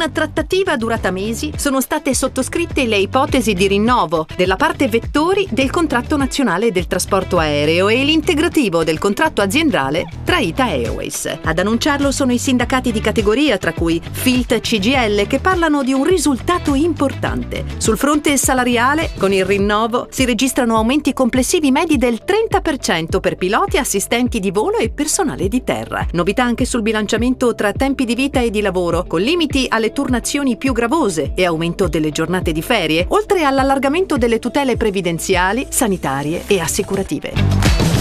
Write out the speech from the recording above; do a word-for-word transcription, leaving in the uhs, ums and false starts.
una trattativa durata mesi sono state sottoscritte le ipotesi di rinnovo della parte vettori del contratto nazionale del trasporto aereo e l'integrativo del contratto aziendale tra Ita Airways. Ad annunciarlo sono i sindacati di categoria, tra cui Filt e C G I L, che parlano di un risultato importante. Sul fronte salariale, con il rinnovo si registrano aumenti complessivi medi del trenta per cento per piloti, assistenti di volo e personale di terra. Novità anche sul bilanciamento tra tempi di vita e di lavoro, con limiti alle turnazioni più gravose e aumento delle giornate di ferie, oltre all'allargamento delle tutele previdenziali, sanitarie e assicurative.